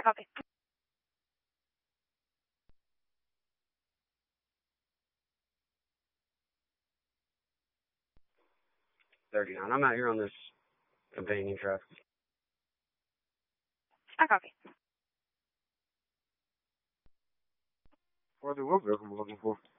copy. 39. I'm out here on this companion track. I copy. What vehicle am I looking for?